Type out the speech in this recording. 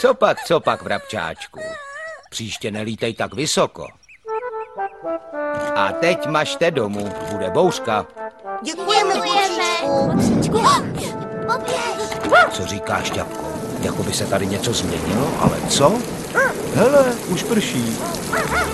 Co pak, vrabčáčku? Příště nelítej tak vysoko. A teď mažte domů, bude bouřka. Děkujeme, Bobříčku. Co říkáš, Šťapko? Jako by se tady něco změnilo, ale co? Hele, už prší.